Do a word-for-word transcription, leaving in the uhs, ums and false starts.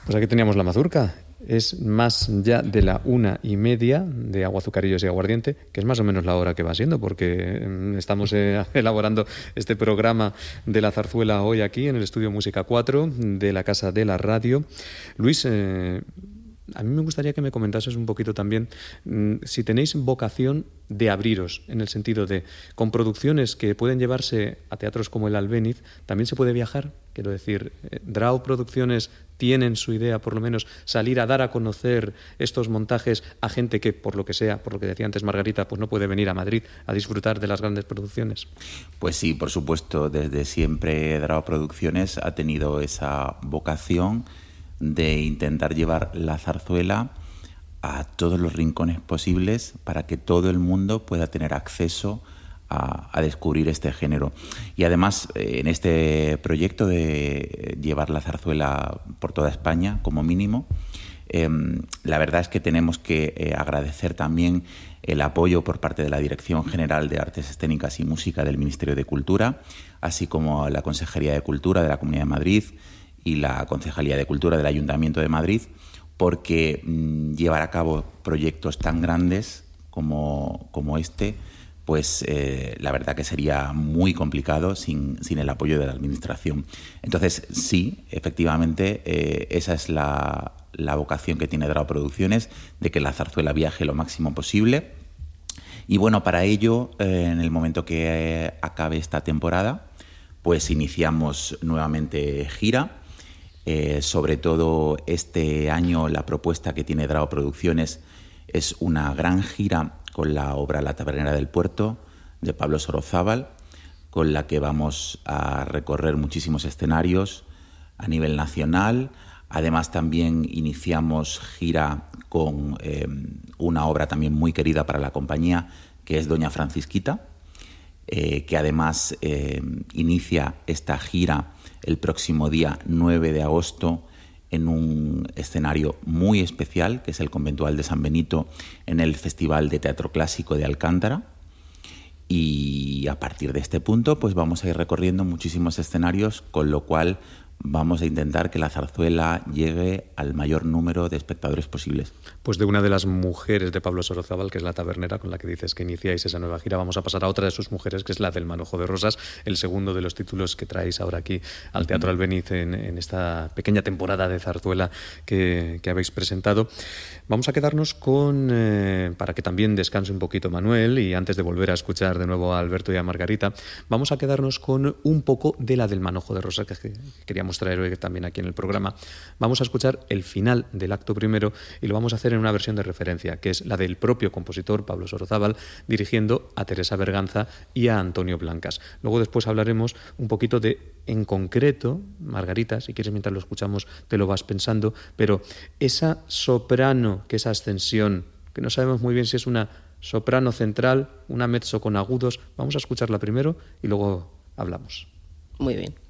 Pues aquí teníamos la mazurca. Es más ya de la una y media de Agua, Azucarillos y Aguardiente, que es más o menos la hora que va siendo, porque estamos eh, elaborando este programa de la zarzuela hoy aquí en el Estudio Música cuatro de la Casa de la Radio. Luis, eh, a mí me gustaría que me comentases un poquito también mmm, si tenéis vocación de abriros, en el sentido de, con producciones que pueden llevarse a teatros como el Albéniz, también se puede viajar. Quiero decir, eh, Drao Producciones tienen su idea, por lo menos, salir a dar a conocer estos montajes a gente que, por lo que sea, por lo que decía antes Margarita, pues no puede venir a Madrid a disfrutar de las grandes producciones. Pues sí, por supuesto, desde siempre Drao Producciones ha tenido esa vocación de intentar llevar la zarzuela a todos los rincones posibles para que todo el mundo pueda tener acceso a, a descubrir este género. Y además, en este proyecto de llevar la zarzuela por toda España, como mínimo, eh, la verdad es que tenemos que eh, agradecer también el apoyo por parte de la Dirección General de Artes Escénicas y Música del Ministerio de Cultura, así como la Consejería de Cultura de la Comunidad de Madrid y la Concejalía de Cultura del Ayuntamiento de Madrid, porque mmm, llevar a cabo proyectos tan grandes como, como este, pues eh, la verdad que sería muy complicado sin, sin el apoyo de la Administración. Entonces, sí, efectivamente, eh, esa es la, la vocación que tiene Drao Producciones, de que la zarzuela viaje lo máximo posible. Y bueno, para ello, eh, en el momento que eh, acabe esta temporada, pues iniciamos nuevamente gira. Eh, sobre todo este año la propuesta que tiene Drao Producciones es una gran gira con la obra La Tabernera del Puerto de Pablo Sorozábal, con la que vamos a recorrer muchísimos escenarios a nivel nacional. Además también iniciamos gira con eh, una obra también muy querida para la compañía, que es Doña Francisquita, eh, que además eh, inicia esta gira el próximo día nueve de agosto en un escenario muy especial, que es el Conventual de San Benito, en el Festival de Teatro Clásico de Alcántara. Y a partir de este punto pues vamos a ir recorriendo muchísimos escenarios, con lo cual vamos a intentar que la zarzuela llegue al mayor número de espectadores posibles. Pues de una de las mujeres de Pablo Sorozábal, que es la tabernera con la que dices que iniciáis esa nueva gira, vamos a pasar a otra de sus mujeres, que es la del Manojo de Rosas, el segundo de los títulos que traéis ahora aquí al Teatro Albéniz en, en esta pequeña temporada de zarzuela que, que habéis presentado. Vamos a quedarnos con, eh, para que también descanse un poquito Manuel, y antes de volver a escuchar de nuevo a Alberto y a Margarita, vamos a quedarnos con un poco de la del Manojo de Rosas, que queríamos traer hoy también aquí en el programa. Vamos a escuchar el final del acto primero y lo vamos a hacer en una versión de referencia, que es la del propio compositor Pablo Sorozábal, dirigiendo a Teresa Berganza y a Antonio Blancas. Luego después hablaremos un poquito de, en concreto, Margarita, si quieres mientras lo escuchamos te lo vas pensando, pero esa soprano, que esa ascensión, que no sabemos muy bien si es una soprano central, una mezzo con agudos, vamos a escucharla primero y luego hablamos. Muy bien.